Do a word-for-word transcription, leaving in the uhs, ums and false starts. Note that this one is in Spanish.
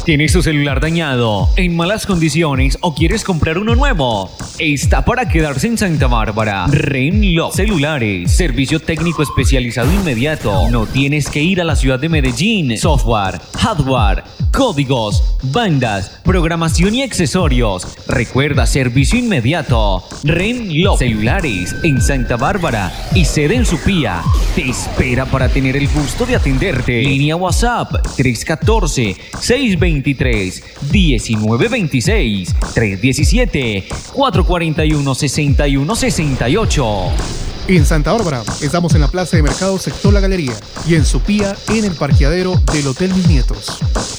¿Tienes tu celular dañado, en malas condiciones o quieres comprar uno nuevo? Está para quedarse en Santa Bárbara. Renlo Celulares, servicio técnico especializado inmediato. No tienes que ir a la ciudad de Medellín. Software, hardware, códigos, bandas, programación y accesorios. Recuerda, servicio inmediato. Renlo Celulares en Santa Bárbara y sede en Supía. Te espera para tener el gusto de atenderte. Línea WhatsApp tres uno cuatro, seis dos tres, uno nueve dos seis, tres uno siete, cuatro cuatro uno, seis uno seis ocho. En Santa Bárbara estamos en la Plaza de Mercado sector La Galería y en Supía en el parqueadero del Hotel Mis Nietos.